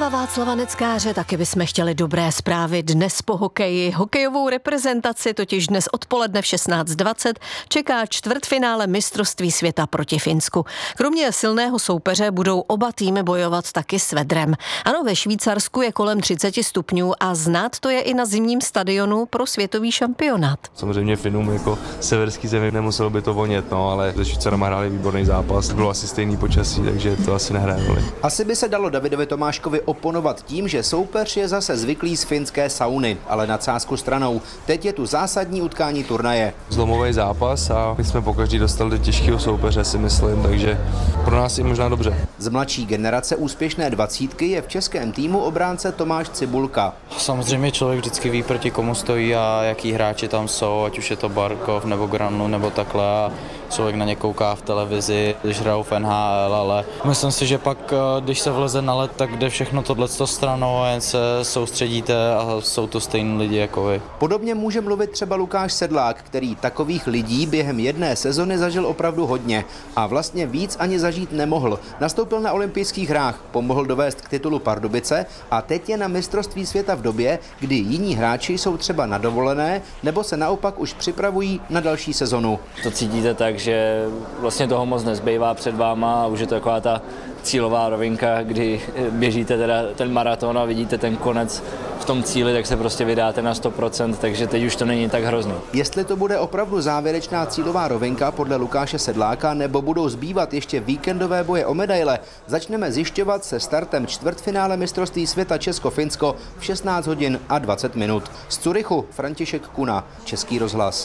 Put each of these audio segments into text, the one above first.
Sláva Václava Neckáře, taky bychom chtěli dobré zprávy dnes po hokeji. Hokejovou reprezentaci totiž dnes odpoledne v 16:20 čeká čtvrtfinále mistrovství světa proti Finsku. Kromě silného soupeře budou oba týmy bojovat taky s vedrem. Ano, ve Švýcarsku je kolem 30 stupňů a znát to je i na zimním stadionu pro světový šampionát. Samozřejmě Finům jako severský zemi nemuselo by to vonět, ale ze Švýcarama hráli výborný zápas. Bylo asi stejný počasí, takže to asi nehraje roli. Asi by se dalo Davidovi Tomáškovi oponovat tím, že soupeř je zase zvyklý z finské sauny, ale nadsázku stranou. Teď je tu zásadní utkání turnaje. Zlomový zápas a my jsme pokaždý dostali do těžkého soupeře, si myslím, takže pro nás je možná dobře. Z mladší generace úspěšné dvacítky je v českém týmu obránce Tomáš Cibulka. Samozřejmě člověk vždycky ví, proti komu stojí a jaký hráči tam jsou, ať už je to Barkov nebo Granlu nebo takhle. A člověk na ně kouká v televizi, když hrajou v NHL, ale myslím si, že pak, když se vleze na led, tak jde všechno tohleto stranou a jen se soustředíte a jsou to stejní lidi jako vy. Podobně může mluvit třeba Lukáš Sedlák, který takových lidí během jedné sezony zažil opravdu hodně a vlastně víc ani zažít nemohl. Nastoupil na olympijských hrách, pomohl dovést k titulu Pardubice a teď je na mistrovství světa v době, kdy jiní hráči jsou třeba na dovolené nebo se naopak už připravují na další sezonu. To cítíte tak, že vlastně toho moc nezbývá před váma a už je to taková ta cílová rovinka, kdy běžíte teda ten maraton a vidíte ten konec v tom cíli, tak se prostě vydáte na 100%, takže teď už to není tak hrozný. Jestli to bude opravdu závěrečná cílová rovinka podle Lukáše Sedláka, nebo budou zbývat ještě víkendové boje o medaile, začneme zjišťovat se startem čtvrtfinále mistrovství světa Česko-Finsko v 16 hodin a 20 minut. Z Curychu František Kuna, Český rozhlas.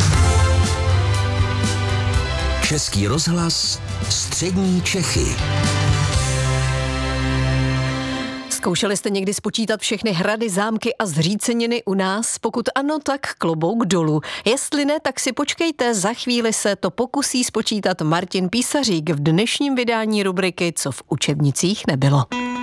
Český rozhlas, střední Čechy. Zkoušeli jste někdy spočítat všechny hrady, zámky a zříceniny u nás? Pokud ano, tak klobouk dolů. Jestli ne, tak si počkejte, za chvíli se to pokusí spočítat Martin Písařík v dnešním vydání rubriky Co v učebnicích nebylo.